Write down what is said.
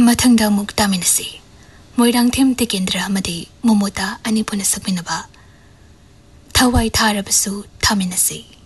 मथंगदा अमुक तामिनसी मोइरांगथेम टिकेंद्र अमदी मोमोता अनि पुनः सकमिनबा थवाई थारबसु थामिनसी।